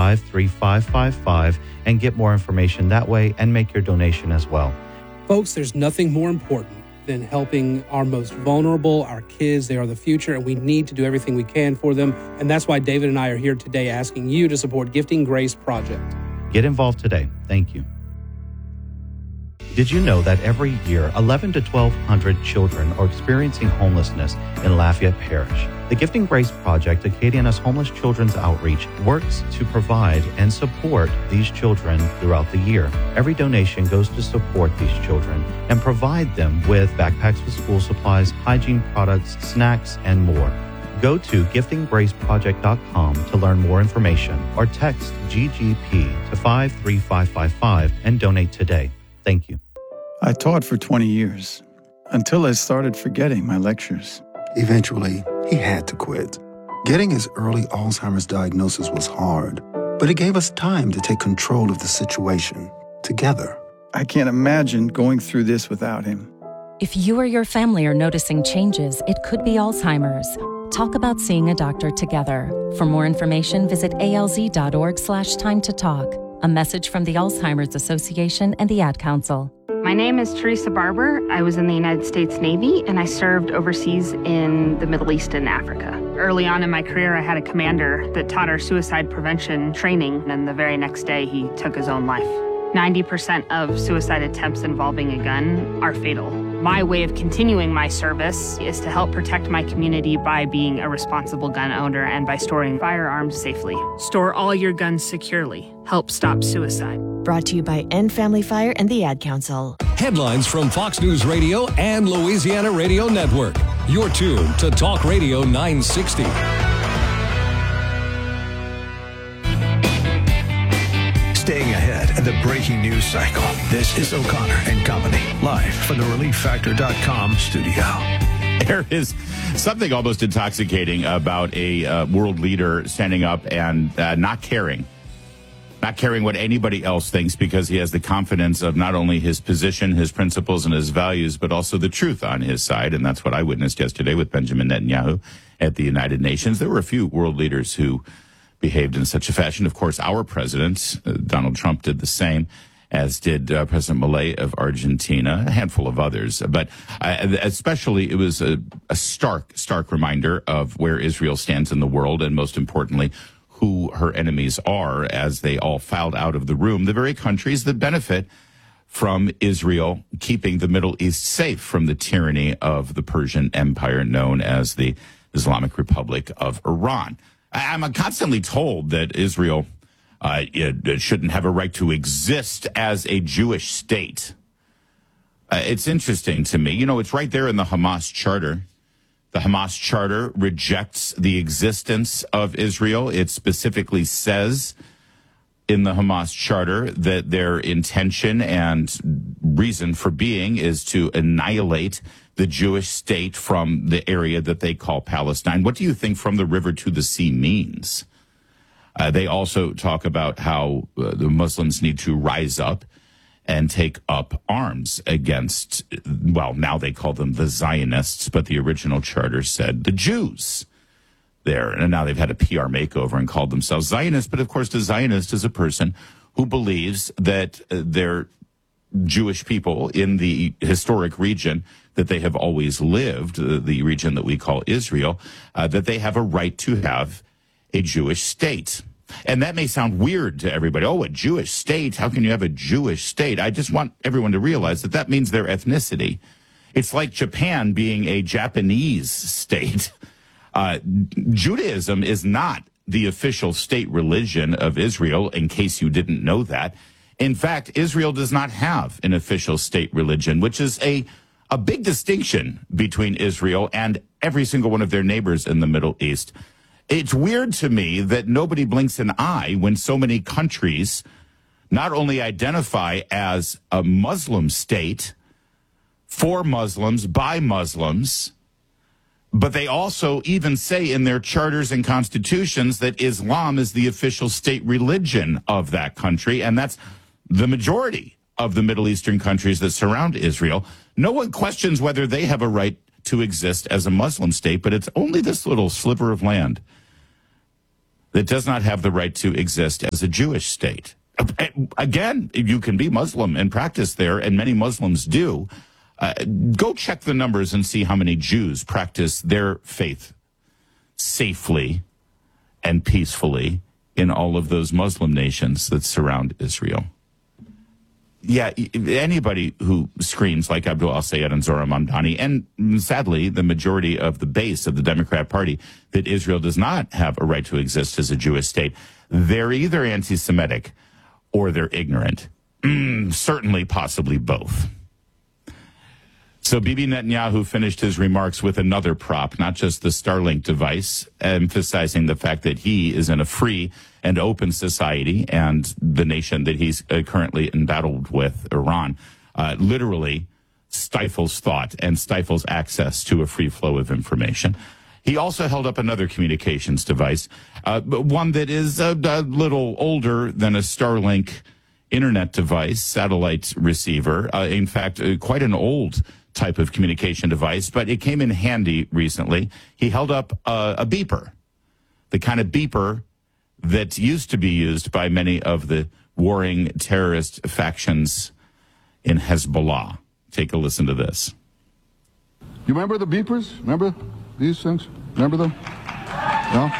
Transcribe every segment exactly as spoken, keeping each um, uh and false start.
five three five five five and get more information that way and make your donation as well. Folks, there's nothing more important than helping our most vulnerable, our kids. They are the future, and we need to do everything we can for them. And that's why David and I are here today asking you to support Gifting Grace Project. Get involved today. Thank you. Did you know that every year, eleven to twelve hundred children are experiencing homelessness in Lafayette Parish? The Gifting Grace Project, Acadiana's Homeless Children's Outreach, works to provide and support these children throughout the year. Every donation goes to support these children and provide them with backpacks with school supplies, hygiene products, snacks, and more. Go to gifting grace project dot com to learn more information or text G G P to five three five five five and donate today. Thank you. I taught for twenty years until I started forgetting my lectures. Eventually, he had to quit. Getting his early Alzheimer's diagnosis was hard, but it gave us time to take control of the situation together. I can't imagine going through this without him. If you or your family are noticing changes, it could be Alzheimer's. Talk about seeing a doctor together. For more information, visit alz.org slash time to talk. A message from the Alzheimer's Association and the Ad Council. My name is Teresa Barber. I was in the United States Navy, and I served overseas in the Middle East and Africa. Early on in my career, I had a commander that taught our suicide prevention training, and the very next day, he took his own life. ninety percent of suicide attempts involving a gun are fatal. My way of continuing my service is to help protect my community by being a responsible gun owner and by storing firearms safely. Store all your guns securely. Help stop suicide. Brought to you by End Family Fire and the Ad Council. Headlines from Fox News Radio and Louisiana Radio Network. You're tuned to Talk Radio nine sixty. Staying ahead of the breaking news cycle. This is O'Connor and Company, live from the relief factor dot com studio. There is something almost intoxicating about a uh, world leader standing up and uh, not caring. Not caring what anybody else thinks because he has the confidence of not only his position, his principles, and his values, but also the truth on his side. And that's what I witnessed yesterday with Benjamin Netanyahu at the United Nations. There were a few world leaders who behaved in such a fashion. Of course, our president, uh, Donald Trump, did the same, as did uh, President Milei of Argentina, a handful of others. But uh, especially, it was a, a stark, stark reminder of where Israel stands in the world, and most importantly, who her enemies are as they all filed out of the room. The very countries that benefit from Israel keeping the Middle East safe from the tyranny of the Persian Empire known as the Islamic Republic of Iran. I'm constantly told that Israel uh, it, it shouldn't have a right to exist as a Jewish state. Uh, it's interesting to me. You know, it's right there in the Hamas charter. The Hamas charter rejects the existence of Israel. It specifically says in the Hamas charter that their intention and reason for being is to annihilate the Jewish state from the area that they call Palestine. What do you think from the river to the sea means? Uh, they also talk about how uh, the Muslims need to rise up and take up arms against, well, now they call them the Zionists, but the original charter said the Jews there. And now they've had a P R makeover and called themselves Zionists. But of course, the Zionist is a person who believes that uh, they're Jewish people in the historic region that they have always lived, uh, the region that we call Israel, uh, that they have a right to have a Jewish state. And that may sound weird to everybody. Oh, a Jewish state? How can you have a Jewish state? I just want everyone to realize that that means their ethnicity. It's like Japan being a Japanese state. Uh, Judaism is not the official state religion of Israel, in case you didn't know that. In fact, Israel does not have an official state religion, which is a, a big distinction between Israel and every single one of their neighbors in the Middle East. It's weird to me that nobody blinks an eye when so many countries not only identify as a Muslim state for Muslims by Muslims, but they also even say in their charters and constitutions that Islam is the official state religion of that country, and that's the majority of the Middle Eastern countries that surround Israel. No one questions whether they have a right to exist as a Muslim state, but it's only this little sliver of land that does not have the right to exist as a Jewish state. Again, you can be Muslim and practice there, and many Muslims do. Uh, go check the numbers and see how many Jews practice their faith safely and peacefully in all of those Muslim nations that surround Israel. Yeah, anybody who screams like Abdul al-Sayed and Zohran Mamdani, and sadly, the majority of the base of the Democrat Party, that Israel does not have a right to exist as a Jewish state, they're either anti-Semitic or they're ignorant. Mm, certainly, possibly both. So Bibi Netanyahu finished his remarks with another prop, not just the Starlink device, emphasizing the fact that he is in a free and open society, and the nation that he's uh, currently embattled with, Iran, uh, literally stifles thought and stifles access to a free flow of information. He also held up another communications device, uh, one that is a, a little older than a Starlink internet device, satellite receiver. Uh, in fact, uh, quite an old type of communication device, but it came in handy recently. He held up a, a beeper, the kind of beeper that used to be used by many of the warring terrorist factions in Hezbollah. Take a listen to this. You remember the beepers? Remember these things? Remember them? No?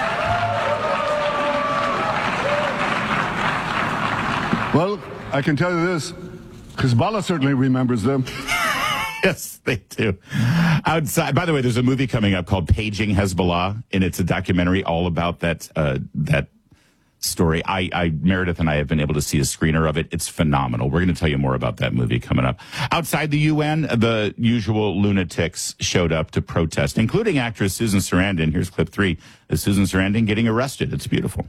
Well, I can tell you this. Hezbollah certainly remembers them. Yes, they do. Outside, by the way, there's a movie coming up called Paging Hezbollah, and it's a documentary all about that uh, that story. I, I, Meredith and I have been able to see a screener of it. It's phenomenal. We're going to tell you more about that movie coming up. Outside the U N, the usual lunatics showed up to protest, including actress Susan Sarandon. Here's clip three of Susan Sarandon getting arrested. It's beautiful.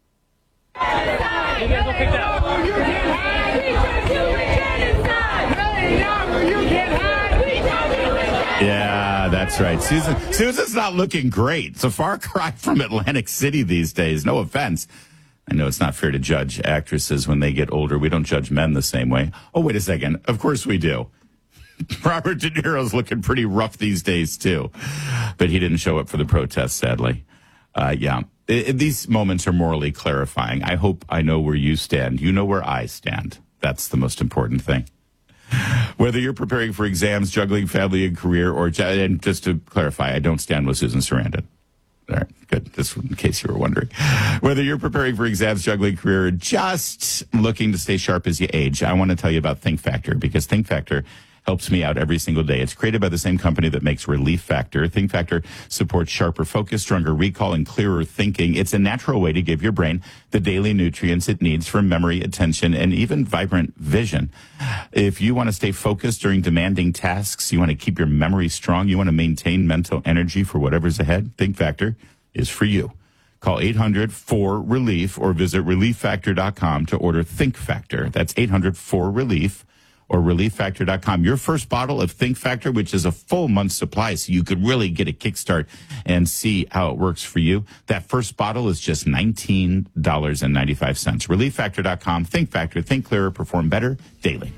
Yeah, that's right. Susan, Susan's not looking great. It's a far cry from Atlantic City these days. No offense. I know it's not fair to judge actresses when they get older. We don't judge men the same way. Oh, wait a second. Of course we do. Robert De Niro's looking pretty rough these days, too. But he didn't show up for the protest, sadly. Uh, yeah. It, it, these moments are morally clarifying. I hope I know where you stand. You know where I stand. That's the most important thing. Whether you're preparing for exams, juggling family and career, or, and just to clarify, I don't stand with Susan Sarandon. All right, good. Just in case you were wondering. Whether you're preparing for exams, juggling career, or just looking to stay sharp as you age, I want to tell you about Think Factor, because Think Factor helps me out every single day. It's created by the same company that makes Relief Factor. Think Factor supports sharper focus, stronger recall, and clearer thinking. It's a natural way to give your brain the daily nutrients it needs for memory, attention, and even vibrant vision. If you want to stay focused during demanding tasks, you want to keep your memory strong, you want to maintain mental energy for whatever's ahead, Think Factor is for you. Call eight hundred four relief or visit relief factor dot com to order Think Factor. That's eight hundred four relief. Or relief factor dot com. Your first bottle of Think Factor, which is a full month's supply, so you could really get a kickstart and see how it works for you. That first bottle is just nineteen dollars and ninety-five cents. relief factor dot com. Think Factor. Think clearer. Perform better daily.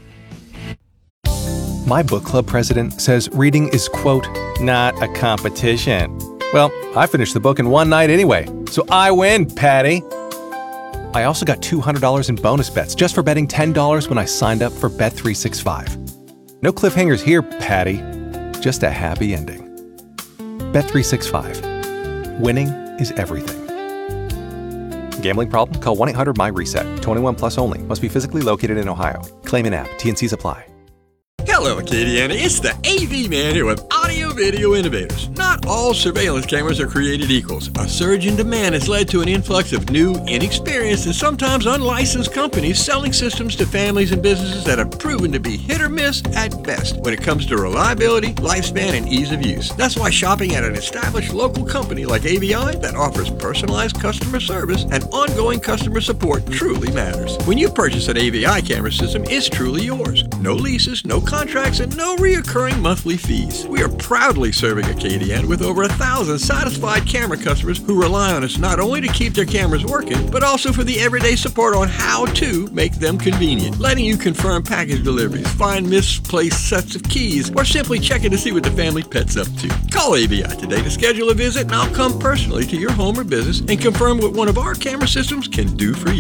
My book club president says reading is, quote, not a competition. Well, I finished the book in one night anyway, so I win, Patty. I also got two hundred dollars in bonus bets just for betting ten dollars when I signed up for Bet three sixty-five. No cliffhangers here, Patty. Just a happy ending. Bet three sixty-five. Winning is everything. Gambling problem? Call one eight hundred my reset. twenty-one plus only. Must be physically located in Ohio. Claim in app. T and C's apply. Hello, Acadiana. It's the A V Man here with Audio Video Innovators. Not all surveillance cameras are created equals. A surge in demand has led to an influx of new, inexperienced, and sometimes unlicensed companies selling systems to families and businesses that have proven to be hit or miss at best when it comes to reliability, lifespan, and ease of use. That's why shopping at an established local company like A V I that offers personalized customer service and ongoing customer support truly matters. When you purchase an A V I camera system, it's truly yours. No leases, no contracts, contracts and no reoccurring monthly fees. We are proudly serving Acadiana with over a thousand satisfied camera customers who rely on us not only to keep their cameras working, but also for the everyday support on how to make them convenient, letting you confirm package deliveries, find misplaced sets of keys, or simply checking to see what the family pet's up to. Call A V I today to schedule a visit and I'll come personally to your home or business and confirm what one of our camera systems can do for you.